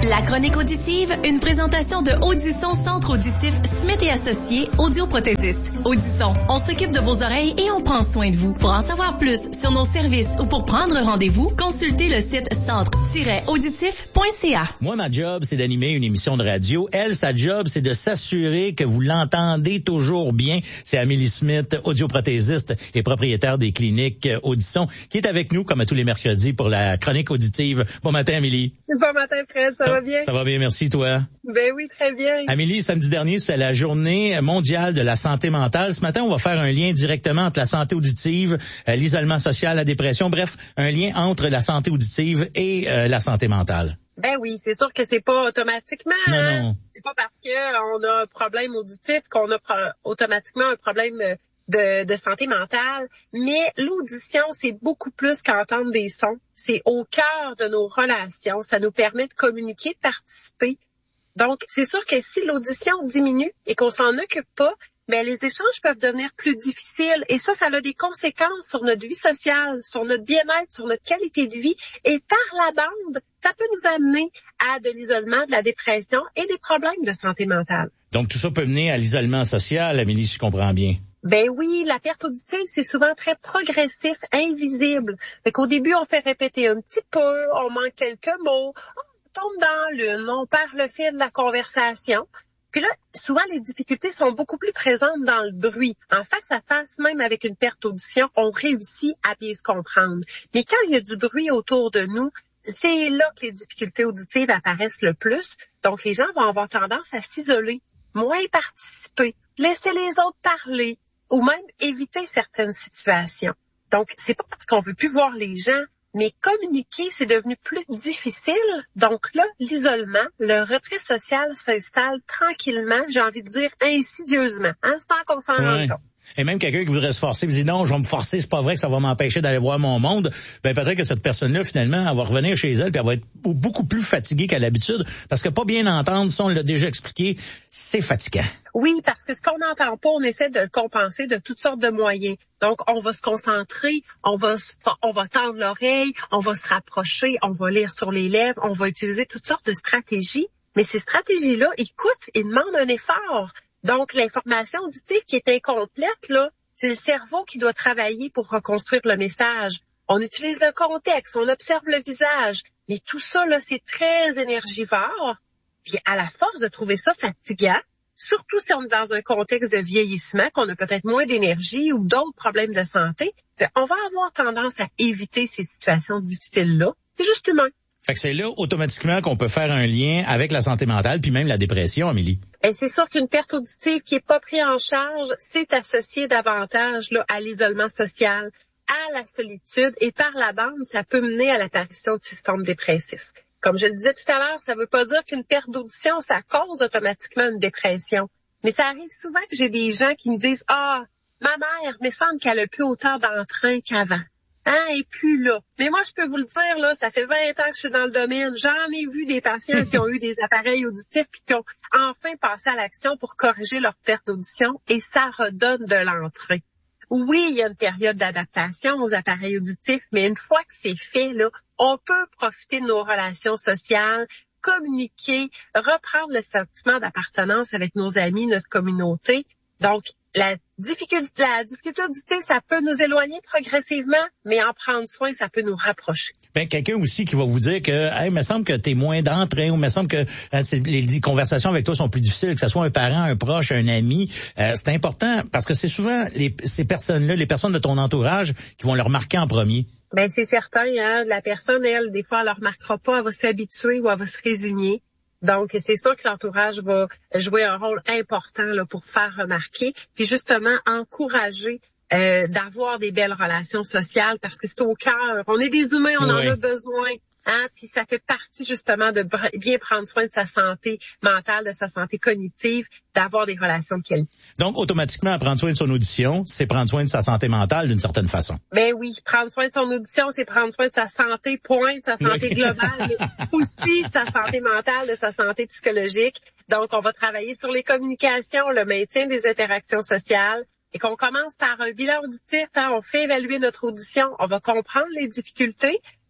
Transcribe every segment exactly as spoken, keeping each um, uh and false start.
La chronique auditive, une présentation de Audisson Centre Auditif Smith et Associés, audioprothésistes. Audisson, on s'occupe de vos oreilles et on prend soin de vous. Pour en savoir plus sur nos services ou pour prendre rendez-vous, consultez le site centre tiret auditif point c a. Moi, ma job, c'est d'animer une émission de radio. Elle, sa job, c'est de s'assurer que vous l'entendez toujours bien. C'est Amélie Smith, audioprothésiste et propriétaire des cliniques Audisson, qui est avec nous, comme à tous les mercredis, pour la chronique auditive. Bon matin, Amélie. Bon matin, Fred. Ça, ça va bien? Ça va bien, merci, toi. Ben oui, très bien. Amélie, samedi dernier, c'est la journée mondiale de la santé mentale. Ce matin, on va faire un lien directement entre la santé auditive, euh, l'isolement social, la dépression, bref, un lien entre la santé auditive et euh, la santé mentale. Ben oui, c'est sûr que c'est pas automatiquement. Non, hein? non. C'est pas parce que on a un problème auditif qu'on a pro- automatiquement un problème de, de santé mentale. Mais l'audition, c'est beaucoup plus qu'entendre des sons. C'est au cœur de nos relations. Ça nous permet de communiquer, de participer. Donc, c'est sûr que si l'audition diminue et qu'on s'en occupe pas, ben les échanges peuvent devenir plus difficiles. Et ça, ça a des conséquences sur notre vie sociale, sur notre bien-être, sur notre qualité de vie. Et par la bande, ça peut nous amener à de l'isolement, de la dépression et des problèmes de santé mentale. Donc, tout ça peut mener à l'isolement social, Amélie, si je comprends bien. Ben oui, la perte auditive, c'est souvent très progressif, invisible. Fait qu'au début, on fait répéter un petit peu, on manque quelques mots, on tombe dans l'une, on perd le fil de la conversation. Puis là, souvent, les difficultés sont beaucoup plus présentes dans le bruit. En face à face, même avec une perte d'audition, on réussit à bien se comprendre. Mais quand il y a du bruit autour de nous, c'est là que les difficultés auditives apparaissent le plus. Donc, les gens vont avoir tendance à s'isoler, moins participer, laisser les autres parler ou même éviter certaines situations. Donc, c'est pas parce qu'on veut plus voir les gens, mais communiquer, c'est devenu plus difficile. Donc là, l'isolement, le retrait social s'installe tranquillement, j'ai envie de dire insidieusement. Hein, c'est temps qu'on s'en rend compte. Et même quelqu'un qui voudrait se forcer, vous dit non, je vais me forcer, c'est pas vrai que ça va m'empêcher d'aller voir mon monde. Ben peut-être que cette personne-là, finalement, elle va revenir chez elle puis elle va être beaucoup plus fatiguée qu'à l'habitude. Parce que pas bien entendre, ça on l'a déjà expliqué, c'est fatigant. Oui, parce que ce qu'on n'entend pas, on essaie de le compenser de toutes sortes de moyens. Donc, on va se concentrer, on va se, on va tendre l'oreille, on va se rapprocher, on va lire sur les lèvres, on va utiliser toutes sortes de stratégies. Mais ces stratégies-là, ils coûtent, ils demandent un effort. Donc, l'information auditive qui est incomplète, là, c'est le cerveau qui doit travailler pour reconstruire le message. On utilise le contexte, on observe le visage. Mais tout ça, là, c'est très énergivore. Puis, à la force de trouver ça fatigant, surtout si on est dans un contexte de vieillissement, qu'on a peut-être moins d'énergie ou d'autres problèmes de santé, on va avoir tendance à éviter ces situations difficiles-là. C'est juste humain. Fait que c'est là, automatiquement, qu'on peut faire un lien avec la santé mentale, puis même la dépression, Amélie. Et c'est sûr qu'une perte auditive qui est pas prise en charge, c'est associé davantage là, à l'isolement social, à la solitude, et par la bande, ça peut mener à l'apparition de symptômes dépressifs. Comme je le disais tout à l'heure, ça veut pas dire qu'une perte d'audition, ça cause automatiquement une dépression. Mais ça arrive souvent que j'ai des gens qui me disent « Ah, ma mère, me semble qu'elle a plus autant d'entrain qu'avant. » Hein, et puis là. Mais moi, je peux vous le dire, là, ça fait vingt ans que je suis dans le domaine. J'en ai vu des patients qui ont eu des appareils auditifs puis qui ont enfin passé à l'action pour corriger leur perte d'audition et ça redonne de l'entrain. Oui, il y a une période d'adaptation aux appareils auditifs, mais une fois que c'est fait, là, on peut profiter de nos relations sociales, communiquer, reprendre le sentiment d'appartenance avec nos amis, notre communauté. Donc, la difficulté, la difficulté auditive, ça peut nous éloigner progressivement, mais en prendre soin, ça peut nous rapprocher. Ben, quelqu'un aussi qui va vous dire que, hey, me semble que t'es moins d'entrain, ou me semble que hein, les conversations avec toi sont plus difficiles, que ce soit un parent, un proche, un ami. Euh, c'est important parce que c'est souvent les, ces personnes-là, les personnes de ton entourage qui vont le remarquer en premier. Ben, c'est certain, hein. La personne, elle, des fois, elle ne le remarquera pas, elle va s'habituer ou elle va se résigner. Donc, c'est sûr que l'entourage va jouer un rôle important là, pour faire remarquer, puis justement encourager euh, d'avoir des belles relations sociales parce que c'est au cœur. On est des humains, on oui. en a besoin. Hein, puis ça fait partie justement de bien prendre soin de sa santé mentale, de sa santé cognitive, d'avoir des relations de qualité. Donc, automatiquement, prendre soin de son audition, c'est prendre soin de sa santé mentale d'une certaine façon. Ben oui, prendre soin de son audition, c'est prendre soin de sa santé, point, de sa santé oui. globale, mais aussi de sa santé mentale, de sa santé psychologique. Donc, on va travailler sur les communications, le maintien des interactions sociales, et qu'on commence par un bilan auditif, hein, on fait évaluer notre audition, on va comprendre les difficultés.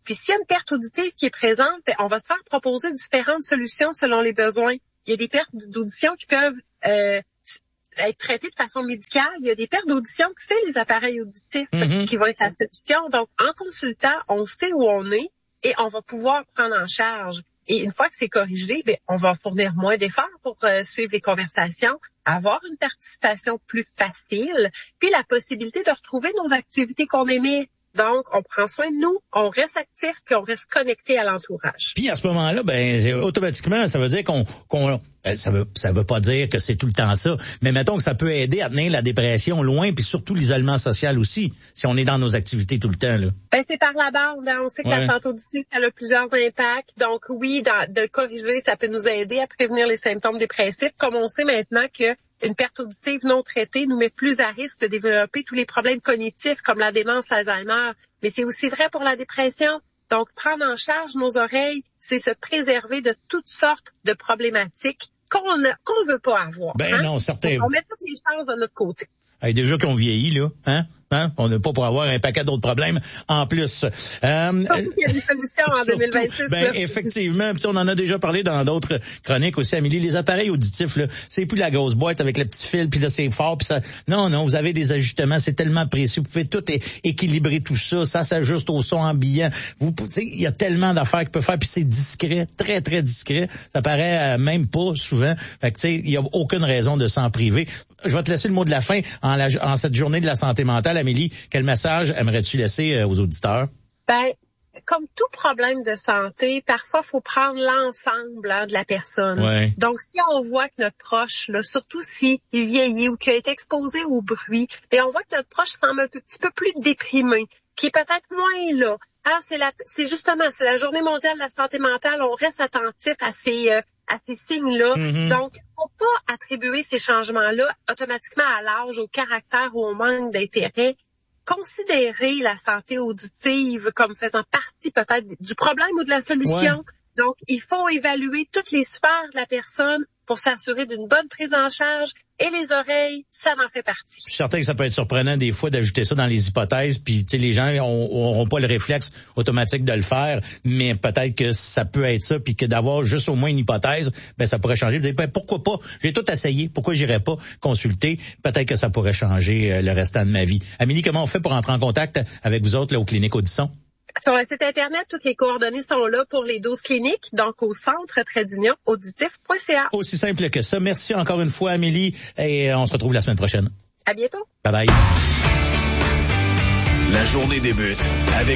Puis s'il y a une perte auditive qui est présente, bien, on va se faire proposer différentes solutions selon les besoins. Il y a des pertes d'audition qui peuvent euh, être traitées de façon médicale. Il y a des pertes d'audition que c'est les appareils auditifs mm-hmm. qui vont être la solution. Donc, en consultant, on sait où on est et on va pouvoir prendre en charge. Et une fois que c'est corrigé, bien, on va fournir moins d'efforts pour euh, suivre les conversations, avoir une participation plus facile, puis la possibilité de retrouver nos activités qu'on aimait. Donc, on prend soin de nous, on reste actif, puis on reste connecté à l'entourage. Puis à ce moment-là, ben automatiquement, ça veut dire qu'on, qu'on ça veut ça veut pas dire que c'est tout le temps ça, mais mettons que ça peut aider à tenir la dépression loin, puis surtout l'isolement social aussi, si on est dans nos activités tout le temps là. Ben c'est par la bande, hein. On sait que ouais. la santé auditive, ça a plusieurs impacts. Donc oui, dans, de le corriger, ça peut nous aider à prévenir les symptômes dépressifs, comme on sait maintenant que une perte auditive non traitée nous met plus à risque de développer tous les problèmes cognitifs comme la démence, l'Alzheimer. Mais c'est aussi vrai pour la dépression. Donc, prendre en charge nos oreilles, c'est se préserver de toutes sortes de problématiques qu'on ne, qu'on veut pas avoir. Ben hein? non, certain. On met toutes les chances de notre côté. Hey, déjà qu'on vieillit, là, hein? Hein? On n'a pas pour avoir un paquet d'autres problèmes en plus. Euh, Surtout qu'il y a des solutions en deux mille vingt-six. Ben, effectivement. Puis on en a déjà parlé dans d'autres chroniques aussi, Amélie. Les appareils auditifs, là, c'est plus la grosse boîte avec le petit fil, puis là, c'est fort, puis ça. Non, non, vous avez des ajustements, c'est tellement précieux. Vous pouvez tout é- équilibrer tout ça. Ça s'ajuste au son ambiant. Vous, tu sais, il y a tellement d'affaires qu'il peut faire, puis c'est discret, très, très discret. Ça paraît euh, même pas souvent. Fait que, tu sais, il y a aucune raison de s'en priver. Je vais te laisser le mot de la fin en, la, en cette journée de la santé mentale. Amélie, quel message aimerais-tu laisser euh, aux auditeurs? Ben, comme tout problème de santé, parfois, il faut prendre l'ensemble hein, de la personne. Ouais. Donc, si on voit que notre proche, là, surtout s'il vieillit ou qu'il a été exposé au bruit, et on voit que notre proche semble un petit peu plus déprimé, qui est peut-être moins là. Alors, c'est la, c'est justement, c'est la Journée mondiale de la santé mentale. On reste attentif à ces, euh, à ces signes-là. Mm-hmm. Donc, faut pas attribuer ces changements-là automatiquement à l'âge, au caractère ou au manque d'intérêt. Considérer la santé auditive comme faisant partie peut-être du problème ou de la solution. Ouais. Donc, il faut évaluer toutes les sphères de la personne pour s'assurer d'une bonne prise en charge. Et les oreilles, ça en fait partie. Je suis certain que ça peut être surprenant des fois d'ajouter ça dans les hypothèses, puis tu sais les gens n'auront pas le réflexe automatique de le faire, mais peut-être que ça peut être ça, puis que d'avoir juste au moins une hypothèse, ben ça pourrait changer. Vous dites, ben, pourquoi pas? J'ai tout essayé, pourquoi j'irais pas consulter? Peut-être que ça pourrait changer euh, le restant de ma vie. Amélie, comment on fait pour entrer en contact avec vous autres là, aux cliniques Audisson? Sur le site Internet, toutes les coordonnées sont là pour les douze cliniques, donc au centre trait d'union auditif point c a. Aussi simple que ça. Merci encore une fois, Amélie, et on se retrouve la semaine prochaine. À bientôt. Bye bye. La journée débute avec